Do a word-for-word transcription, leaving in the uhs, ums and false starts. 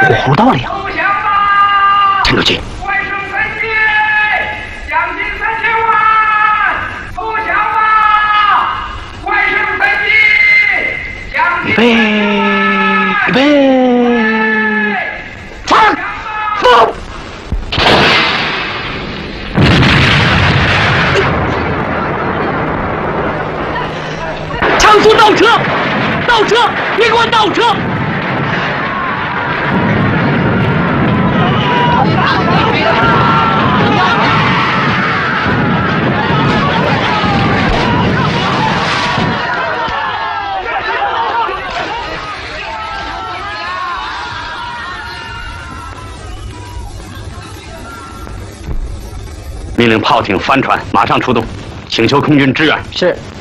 火候到了呀！沉住气。 外省三军，将近三千万，投降吧！外省三军，将近三千万， 预备，放，放！长苏倒车，倒车，别给我倒车！ 命令炮艇、帆船马上出动，请求空军支援。 是。